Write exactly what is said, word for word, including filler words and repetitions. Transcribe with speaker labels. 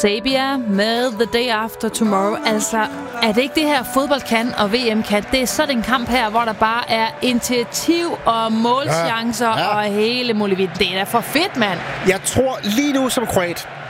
Speaker 1: Sabia med The Day After Tomorrow. Altså, er det ikke det her fodbold kan og V M kan? Det er sådan en kamp her, hvor der bare er initiativ og målchancer ja, ja. og hele muligheden. Det er da for fedt, mand.
Speaker 2: Jeg tror lige nu som kroat,